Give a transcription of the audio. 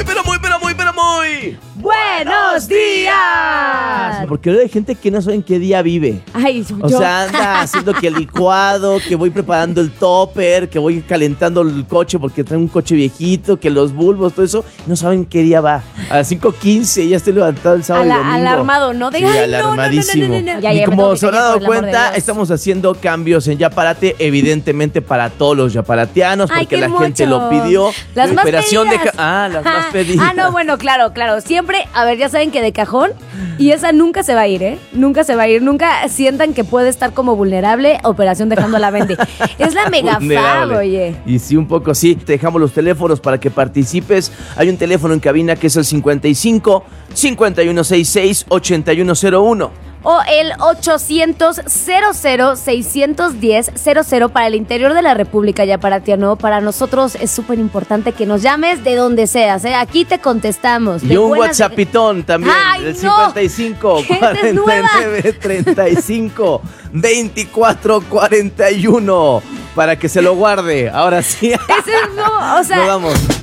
muy ¡buenos días! Porque ahora hay gente que no sabe en qué día vive. Ay, O sea, anda haciendo que el licuado, que voy preparando el topper, que voy calentando el coche porque trae un coche viejito, que los bulbos, todo eso. No saben qué día va. A las 5:15 ya estoy levantado el sábado y domingo. Alarmado, ¿no? Sí, alarmadísimo. Ya, y como se me habrán dado por el amor de cuenta, Dios. estamos haciendo cambios en Yaparate, evidentemente para todos los yaparatianos, Ay, porque qué la gente mucho. lo pidió. Las más Operación pedidas. las más pedidas. Ah, no, bueno, claro. Siempre, a ver, ya saben que de cajón, y esa nunca se va a ir, ¿eh? Nunca se va a ir. Nunca sientan que puede estar como vulnerable, operación dejando la vende. Es la mega Vulnerable. fab, oye. Y sí, un poco sí. Te dejamos los teléfonos para que participes. Hay un teléfono en cabina que es el 55 5166 8101. O el 800-00-610-00 para el interior de la República Yaparatiano. Para nosotros es súper importante que nos llames de donde seas, ¿eh? Aquí te contestamos. Y De un buenas- WhatsAppitón también. ¡Ay, el no! 55 ¡Gente es nueva! 49 35 24 41. Para que se lo guarde. Ahora sí. Ese es no, o sea, Nos vamos.